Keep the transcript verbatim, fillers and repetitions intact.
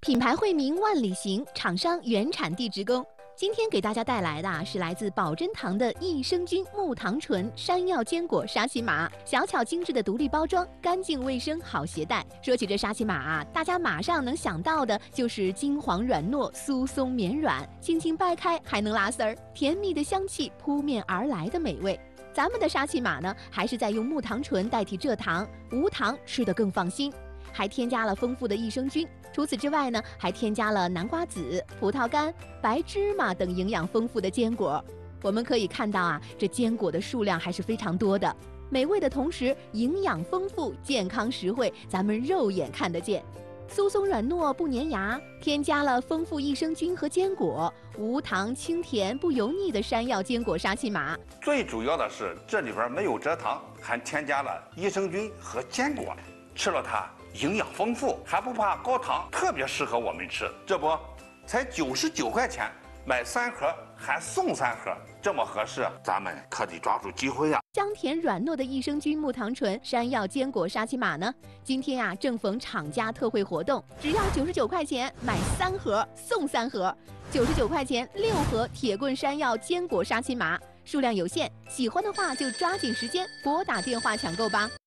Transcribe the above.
品牌惠民万里行，厂商原产地直供。今天给大家带来的啊是来自宝珍堂的益生菌木糖醇山药坚果沙琪玛，小巧精致的独立包装，干净卫生，好携带。说起这沙琪玛啊，大家马上能想到的就是金黄软糯、酥松绵软，轻轻掰开还能拉丝儿，甜蜜的香气扑面而来的美味。咱们的沙琪玛呢，还是在用木糖醇代替蔗糖，无糖吃得更放心。还添加了丰富的益生菌，除此之外呢，还添加了南瓜籽、葡萄干、白芝麻等营养丰富的坚果。我们可以看到啊，这坚果的数量还是非常多的，美味的同时营养丰富、健康实惠，咱们肉眼看得见。酥松软糯不粘牙，添加了丰富益生菌和坚果，无糖清甜不油腻的山药坚果沙琪玛。 最主要的是这里边没有蔗糖，还添加了益生菌和坚果，吃了它营养丰富，还不怕高糖，特别适合我们吃。这不，才九十九块钱，买三盒还送三盒，这么合适，咱们可得抓住机会呀！ 香甜软糯的益生菌木糖醇山药坚果沙琪玛呢，今天呀、啊、正逢厂家特惠活动，只要九十九块钱买三盒送三盒，九十九块钱六盒铁棍山药坚果沙琪玛，数量有限，喜欢的话就抓紧时间拨打电话抢购吧。